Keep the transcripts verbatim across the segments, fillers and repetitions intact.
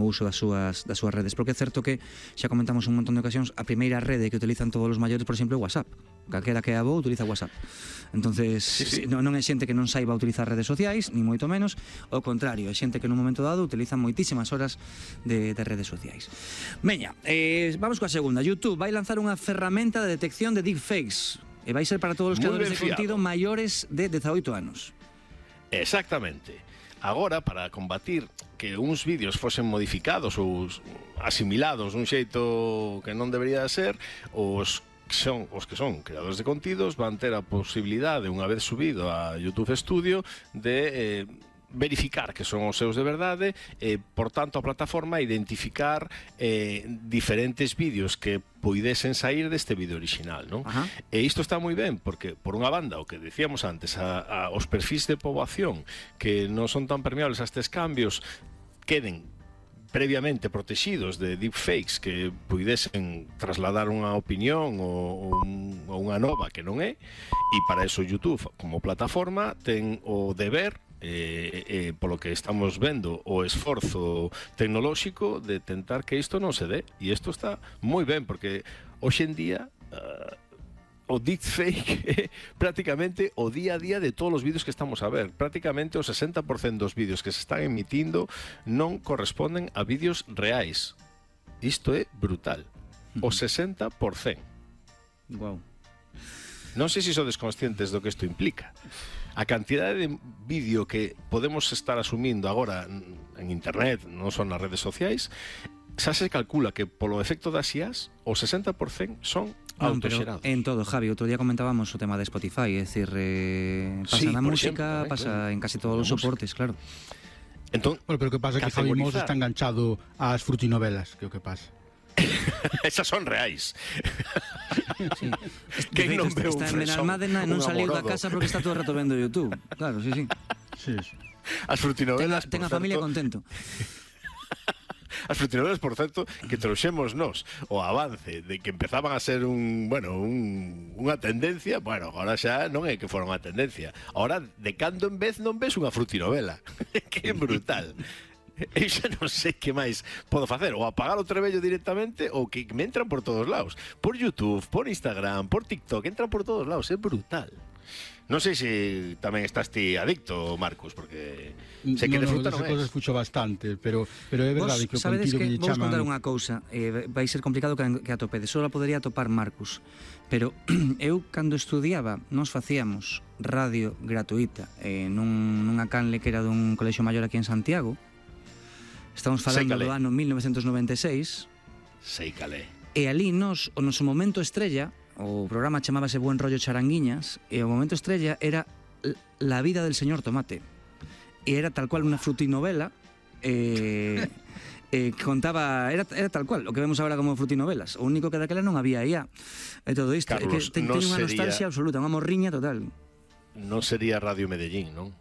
uso das súas, das súas redes, porque é certo que xa comentamos un montón de ocasións, a primeira rede que utilizan todos os maiores, por exemplo, é WhatsApp. Calquera que é avó utiliza WhatsApp. Entonces, sí, sí. non, non é xente que non saiba utilizar redes sociais, ni moito menos, ao contrario, é xente que nun momento dado utiliza moitísimas horas de, de redes sociais. Veña, eh, vamos coa segunda. YouTube vai lanzar unha ferramenta de detección de deepfakes e vai ser para todos os creadores de contido maiores de dezaoito anos. Exactamente. Agora, para combatir que uns vídeos fosen modificados ou asimilados dun xeito que non debería ser, os son os que son creadores de contidos van ter a posibilidade, unha vez subido a YouTube Studio, de eh, verificar que son os seus de verdade e, por tanto, a plataforma identificar eh, diferentes vídeos que poidesen sair deste vídeo original, non? Ajá. E isto está moi ben, porque, por unha banda, o que decíamos antes, a, a, os perfis de poboación que non son tan permeables a estes cambios queden previamente protegidos de deepfakes que puidesen trasladar unha opinión ou, ou, un, ou unha nova que non é, e para eso YouTube, como plataforma, ten o deber, eh, eh, polo que estamos vendo, o esforzo tecnolóxico de tentar que isto non se dé. E isto está moi ben, porque hoxe en día uh, o deepfake é prácticamente o día a día de todos os vídeos que estamos a ver. Prácticamente o sesenta por cento dos vídeos que se están emitindo non corresponden a vídeos reais. Isto é brutal. O sesenta por cento. Wow. Non sei se sodes conscientes do que isto implica. A cantidade de vídeo que podemos estar asumindo agora en internet, non son nas redes sociais, xa se calcula que polo efecto das I As o sesenta por cento son non, autoxerados. En todo, Javi, outro día comentábamos o tema de Spotify, é dicir, eh, pasa sí, na música, exemplo, eh, pasa claro. en casi todos os soportes, claro. Entón, bueno, pero o que pasa é que Javi Mos está enganchado ás frutinovelas, que é o que pasa. Esas son reais. Sí. Que non veu un está en fresón, Benalmádena e non un saliu da amorodo. casa porque está todo o rato vendo YouTube. Claro, sí, sí. Sí, sí. As frutinovelas, Ten a familia contento. As frutinovelas, por certo, que trouxemos nós o avance de que empezaban a ser un, bueno, un, unha tendencia, bueno, agora xa non é que fora unha tendencia. Agora, de cando en vez non ves unha frutinovela. Que brutal. Eu xa non sei que máis podo facer, ou apagar o trebello directamente, ou que me entran por todos lados, por YouTube, por Instagram, por TikTok, entran por todos lados, é brutal. Non sei se tamén estás ti adicto, Marcus, porque sei que no, disfruta no, non cosas es. fucho bastante, pero pero é verdade que o sabedes contido que, que lle vou chaman... contar unha cousa, eh, vai ser complicado que, que atopedes, só a podería atopar Marcus, pero eu cando estudiaba nos facíamos radio gratuita eh, nun, nunha canle que era dun colexio maior aquí en Santiago. Estamos falando do ano mil novecentos noventa e seis. Sei calé. E ali nos, o noso momento estrella, o programa chamábase Buen Rollo Charanguiñas, e o momento estrella era La vida del señor Tomate. E era tal cual unha frutinovela, eh, eh, que contaba, era, era tal cual, o que vemos agora como frutinovelas. O único que daquela non había I A. E todo isto, Carlos, é que ten, non ten unha sería... nostalgia absoluta, unha morriña total. Non sería Radio Medellín, non?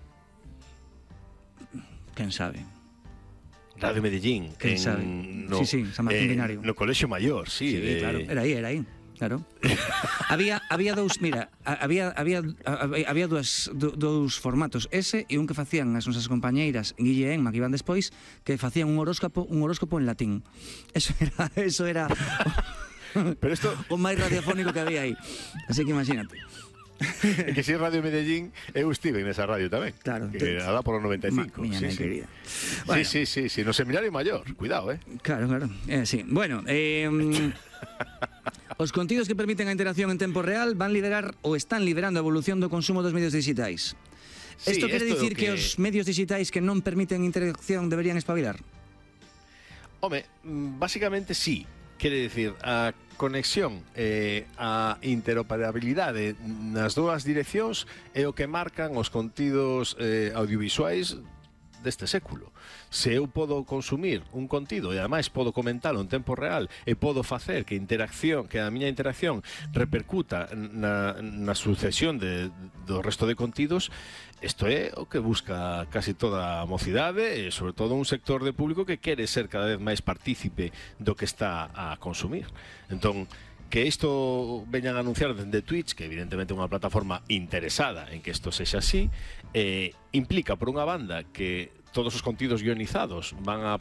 Quen sabe. Radio Medellín. Quen en, sabe. No, sí, sí, San Martín en, Binario. No Colexio Maior, sí. Sí, de... claro, era aí, era aí. Claro. había había dous, mira, había había había dous dous formatos, ese e un que facían as nosas compañeiras Guille e Enma, que iban despois, que facían un horóscopo, un horóscopo en latín. Eso era eso era Pero esto o máis radiofónico que había aí. Así que imagínate. É que si Radio Medellín, eu estive nesa radio tamén. Claro. Que era por los noventa e cinco. Ma, miña sí, sí, sí. querida. Bueno. Sí, sí, sí, sí, no Seminario Maior, cuidado, eh. Claro, claro. Eh, sí. Bueno, eh os contidos que permiten a interacción en tempo real van liderar ou están liderando a evolución do consumo dos medios digitais. Sí, Isto quere dicir que... que os medios digitais que non permiten interacción deberían espabilar? Home, básicamente sí. Quere dicir, a conexión e eh, a interoperabilidade nas dúas direccións é o que marcan os contidos eh, audiovisuais deste século. Se eu podo consumir un contido e ademais podo comentalo en tempo real e podo facer que interacción, que a miña interacción repercuta na, na sucesión de, do resto de contidos, isto é o que busca casi toda a mocidade e sobre todo un sector de público que quere ser cada vez máis partícipe do que está a consumir. Entón, que isto veñan a anunciar dende Twitch, que evidentemente é unha plataforma interesada en que isto sexa así, eh, implica, por unha banda, que todos os contidos guionizados van a